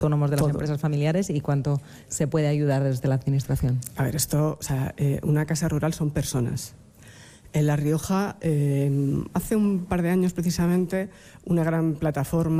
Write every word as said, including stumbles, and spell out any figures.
autónomos de las Todo. empresas familiares y cuánto se puede ayudar desde la administración? A ver, esto, o sea, eh, una casa rural son personas. En La Rioja, eh, hace un par de años precisamente, una gran plataforma